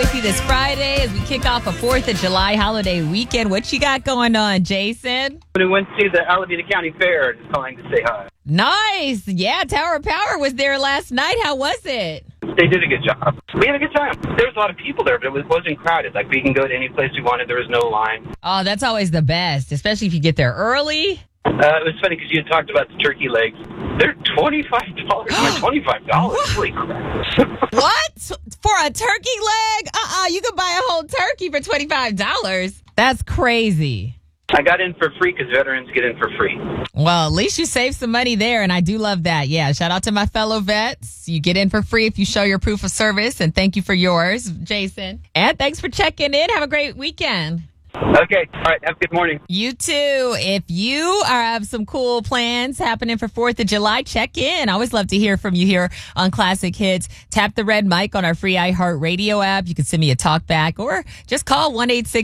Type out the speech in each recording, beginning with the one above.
with you this Friday as we kick off a 4th of July holiday weekend. What you got going on, Jason? We went to the Alameda County Fair, just calling to say hi. Nice. Yeah, Tower of Power was there last night. How was it? They did a good job. We had a good time. There was a lot of people there, but it wasn't crowded. Like, we can go to any place we wanted. There was no line. Oh, that's always the best, especially if you get there early. It was funny because you had talked about the turkey legs. They're $25. $25? Holy crap. What? For a turkey leg? You could buy a whole turkey for $25. That's crazy. I got in for free because veterans get in for free. Well, at least you saved some money there, and I do love that. Yeah, shout out to my fellow vets. You get in for free if you show your proof of service, and thank you for yours, Jason. And thanks for checking in. Have a great weekend. Okay. All right. Have a good morning. You too. If you have some cool plans happening for 4th of July, check in. I always love to hear from you here on Classic Hits. Tap the red mic on our free iHeartRadio app. You can send me a talk back or just call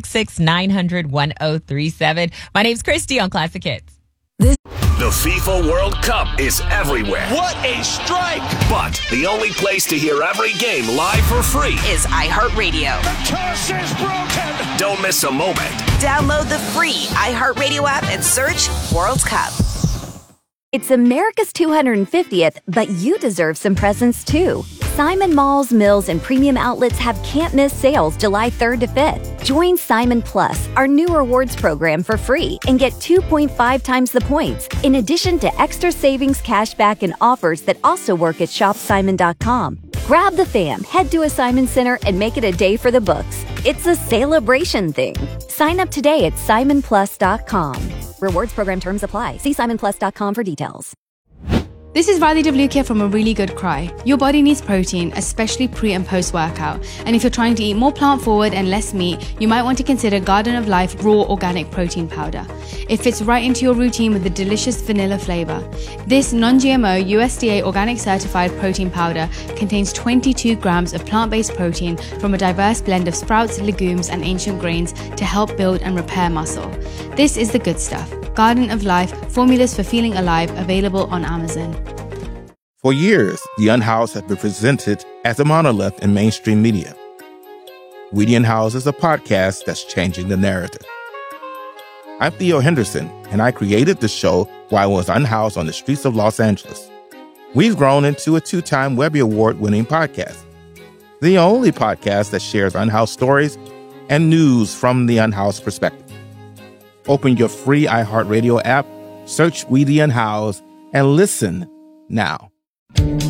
1-866-900-1037. My name's Christy on Classic Hits. The FIFA World Cup is everywhere. What a strike! But the only place to hear every game live for free is iHeartRadio. The curse is broken! Don't miss a moment. Download the free iHeartRadio app and search World Cup. It's America's 250th, but you deserve some presents too. Simon Malls, Mills, and Premium Outlets have can't-miss sales July 3rd to 5th. Join Simon Plus, our new rewards program, for free and get 2.5 times the points, in addition to extra savings, cashback, and offers that also work at shopsimon.com. Grab the fam, head to a Simon Center, and make it a day for the books. It's a celebration thing. Sign up today at simonplus.com. Rewards program terms apply. See simonplus.com for details. This is Riley W. here from A Really Good Cry. Your body needs protein, especially pre- and post-workout. And if you're trying to eat more plant-forward and less meat, you might want to consider Garden of Life Raw Organic Protein Powder. It fits right into your routine with a delicious vanilla flavor. This non-GMO, USDA organic certified protein powder contains 22 grams of plant-based protein from a diverse blend of sprouts, legumes, and ancient grains to help build and repair muscle. This is the good stuff. Garden of Life, formulas for feeling alive, available on Amazon. For years, The Unhoused has been presented as a monolith in mainstream media. We the Unhoused is a podcast that's changing the narrative. I'm Theo Henderson, and I created the show while I was unhoused on the streets of Los Angeles. We've grown into a 2-time Webby Award-winning podcast, the only podcast that shares unhoused stories and news from the unhoused perspective. Open your free iHeartRadio app, search We the Unhoused, and listen now.